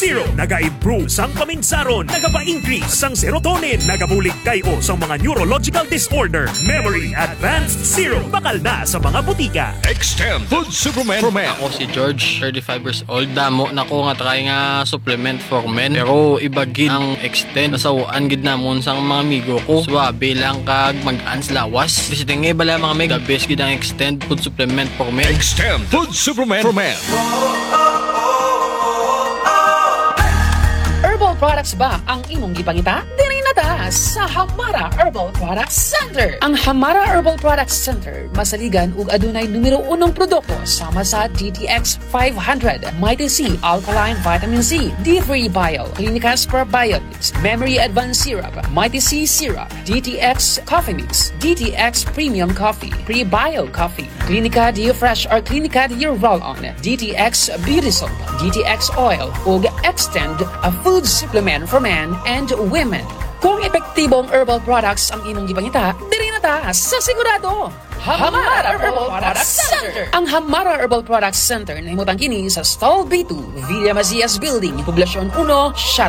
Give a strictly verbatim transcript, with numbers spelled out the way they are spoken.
Zero naga-improve sang paminsaron, nagapa-increase sang serotonin, nagabulig kayo sa mga neurological disorder. Memory Advanced Zero bakal na sa mga butika. Extend Food Supplement for Men. Ako si George, thirty-five years old. Damo na ko nga try nga supplement for men. Pero ibagid ang extend. Nasawaan gid namon sang mga amigo ko. Swabe lang kag mag-ans lawas. Visiting nga bala mga meg. The best gid ang extend food supplement for men. Extend Food Supplement for Men. Herbal products ba ang imong gipangita? Diri na ta sa Hamara Herbal Products Center. Ang Hamara Herbal Products Center masaligan ug adunay numero unong produkto sama sa D T X five hundred, Mighty C Alkaline Vitamin C, D three Bio, Clinicas Probiotics, Memory Advanced Syrup, Mighty C Syrup, D T X Coffee Mix, D T X Premium Coffee, Pre-Bio Coffee, Clinica Dio Fresh or Clinica Dio Roll-On, D T X Beauty Soap, D T X Oil, ug Extend, a food supplement for men and women. Kung epektibong herbal products ang imong gipangita, diri na ta sa sigurado. Hamara Herbal Products Center. Ang Hamara Herbal Products Center nahimutang kini sa Stall B two, Villa Macias Building, Poblacion one, Sharon.